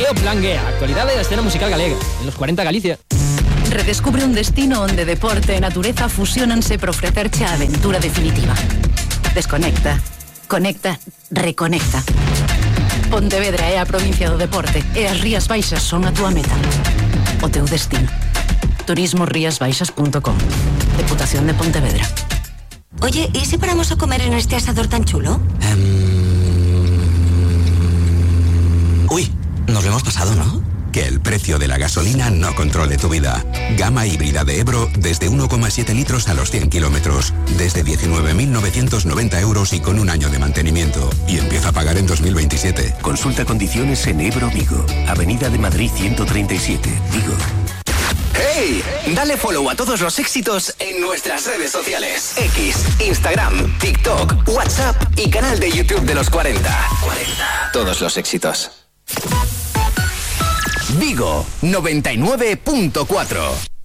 Leo Planguea, actualidade da escena musical galega, en los 40 Galicia. Redescubre un destino onde deporte e natureza fusionanse para ofrecerche a aventura definitiva. Desconecta, conecta, reconecta. Pontevedra é a provincia do deporte e as Rías Baixas son a túa meta. O teu destino. turismosriasbaixas.com. Deputación de Pontevedra. Oye, ¿y si paramos a comer en este asador tan chulo? Uy, nos lo hemos pasado, ¿no? Que el precio de la gasolina no controle tu vida. Gama híbrida de Ebro desde 1,7 litros a los 100 kilómetros. Desde 19.990 euros y con un año de mantenimiento. Y empieza a pagar en 2027. Consulta condiciones en Ebro Vigo. Avenida de Madrid 137, Vigo. ¡Hey! Dale follow a todos los éxitos en nuestras redes sociales. X, Instagram, TikTok, WhatsApp y canal de YouTube de los 40. Todos los éxitos. Vigo 99.4.